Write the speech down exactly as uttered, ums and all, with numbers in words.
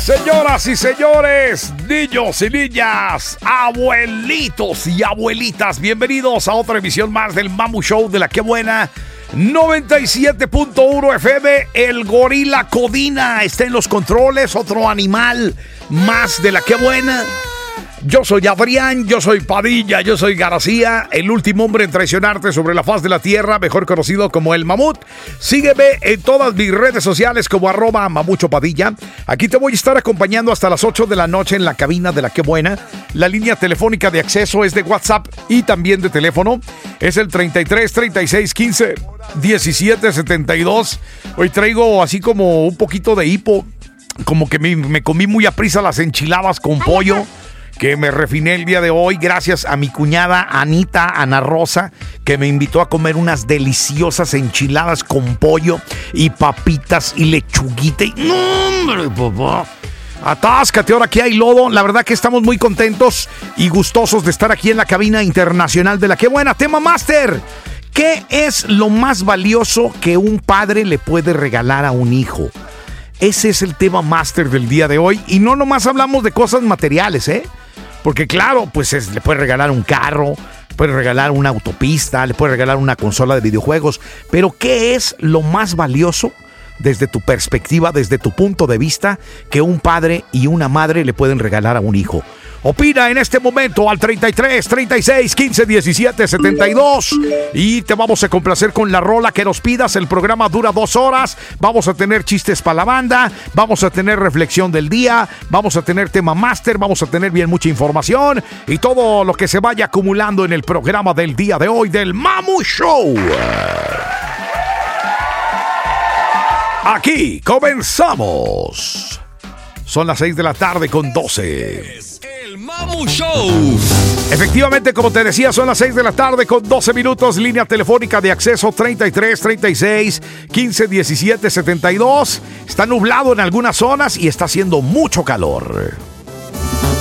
Señoras y señores, niños y niñas, abuelitos y abuelitas, bienvenidos a otra emisión más del Mamu Show de La Que Buena noventa y siete punto uno F M. El gorila Codina está en los controles, otro animal más de La Que Buena. Yo soy Adrián, yo soy Padilla, yo soy García, el último hombre en traicionarte sobre la faz de la tierra, mejor conocido como el Mamut. Sígueme en todas mis redes sociales como arroba Mamucho Padilla. Aquí te voy a estar acompañando hasta las ocho de la noche en la cabina de La Que Buena. La línea telefónica de acceso es de WhatsApp y también de teléfono. Es el treinta y tres, treinta y seis, quince, diecisiete, setenta y dos. Hoy traigo así como un poquito de hipo, como que me, me comí muy a prisa las enchiladas con pollo que me refiné el día de hoy gracias a mi cuñada Anita Ana Rosa, que me invitó a comer unas deliciosas enchiladas con pollo y papitas y lechuguita. Y ¡no, hombre, papá! Atáscate, ahora que hay lodo. La verdad que estamos muy contentos y gustosos de estar aquí en la cabina internacional de La Que Buena. Tema Master: ¿qué es lo más valioso que un padre le puede regalar a un hijo? Ese es el tema Master del día de hoy. Y no nomás hablamos de cosas materiales, ¿eh? Porque claro, pues es, le puedes regalar un carro, le puedes regalar una autopista, le puedes regalar una consola de videojuegos. Pero ¿qué es lo más valioso desde tu perspectiva, desde tu punto de vista, que un padre y una madre le pueden regalar a un hijo? Opina en este momento al treinta y tres, treinta y seis, quince, diecisiete, setenta y dos y te vamos a complacer con la rola que nos pidas. El programa dura dos horas. Vamos a tener chistes para la banda, vamos a tener reflexión del día, vamos a tener tema Master, vamos a tener bien mucha información y todo lo que se vaya acumulando en el programa del día de hoy del Mamu Show. Aquí comenzamos. Son las seis de la tarde con doce. El Mamu Show. Efectivamente, como te decía, son las seis de la tarde con doce minutos. Línea telefónica de acceso treinta y tres, treinta y seis, quince, diecisiete, setenta y dos. Está nublado en algunas zonas y está haciendo mucho calor.